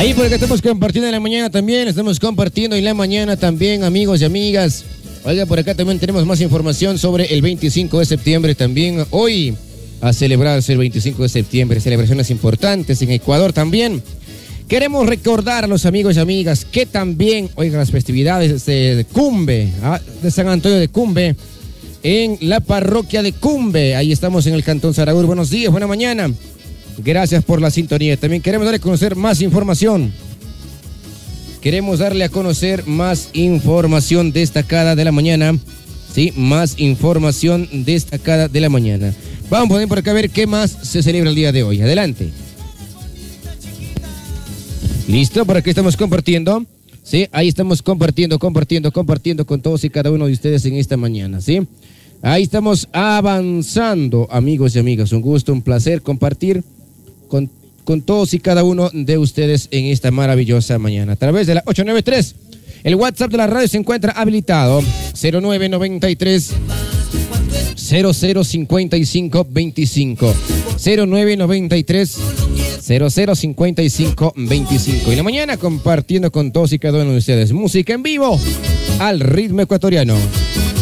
Ahí porque estamos compartiendo en la mañana también, estamos compartiendo en la mañana también, amigos y amigas. Oiga, por acá también tenemos más información sobre el 25 de septiembre también. Hoy a celebrarse el 25 de septiembre, celebraciones importantes en Ecuador también. Queremos recordar a los amigos y amigas que también, oigan, las festividades de Cumbe, de San Antonio de Cumbe, en la parroquia de Cumbe. Ahí estamos en el Cantón Saragur. Buenos días, buena mañana. Gracias por la sintonía. También queremos darle a conocer más información. Queremos darle a conocer más información destacada de la mañana. Sí, más información destacada de la mañana. Vamos a poner por acá a ver qué más se celebra el día de hoy. Adelante. Listo, por aquí estamos compartiendo. Sí, ahí estamos compartiendo con todos y cada uno de ustedes en esta mañana. Sí, ahí estamos avanzando, amigos y amigas. Un gusto, un placer compartir con todos y cada uno de ustedes en esta maravillosa mañana. A través de la 893, el WhatsApp de la radio se encuentra habilitado. 0993 0055 25. 0993 0055 25. Y la mañana compartiendo con todos y cada uno de ustedes música en vivo al ritmo ecuatoriano.